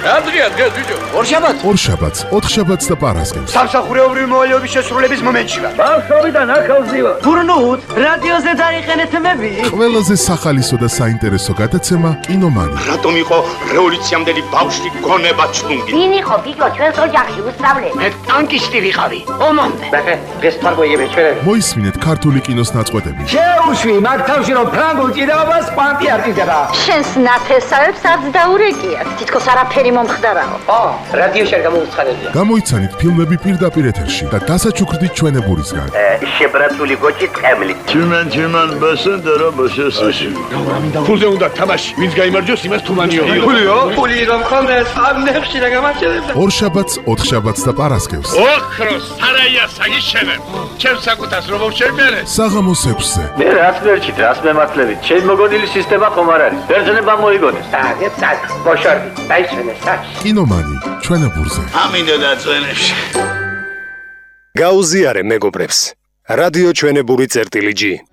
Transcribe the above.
დღეა ბიჭო. ორშაბათს, ოთხშაბათს და პარასკევს. სამსახურეობრივი მოვალეობის შესრულების მომენტში ვარ. ბავშვობიდან ახალზივა. გურნუთ, რადიოზე დაიყენეთ მები. ყველაზე სახალისო და საინტერესო გადაცემა კინომანი. რატომ იყო რევოლუციამდელი ბავშვი გონება ჩუნგი? ვინ იყო გიგო ჩვენს ოჯახში უსწავლელი? მე ტანკისტი ვიყავი. ომამდე. დღეს თარგოიები ჩვენები. მოისმინეთ ქართული კინოს ნაწყვეტები. შეუშვი მაგ თავში რომ ფრანგულ ჭიდაობას კვანტი არტიზება. შენს ნათესავებს არც დაურეკიათ. თითქოს არაფერი მომხდარაო. რადიოში არ გამოუცხადებია. გამოიცანით ფილმები პირდაპირ ეთერში და დასაჩუქრდით ჩვენებურისგან. შებრაცული გოჭი ტყემლით. Чиман басендера басесაში. ფულზე უნდა თამაში. ვინც გაიმარჯვოს, იმას თუმანიო. ფული რომ ხონდეს, ამ ნებში რა გამარჯვებდა. ორშაბათს, ოთხშაბათს და პარასკევს. ოქროს სარაია საგიშენებ. ჩემს საკუთას რომ შევმერე. საღამოს 6-ზე. მე რაც ვერჩით, რას მემართლებით. ჩემ მოგონილი სისტემა ხომ არ არის. ბერძნება მოიგონეს. წად, მოშორდი, დაიჩვენე საჩ. კინომანი, ჩვენებურზე. ამინდა დაწვენებში. გაუზიარე მეგობრებს. რადიო ჩვენებური წერტილი G.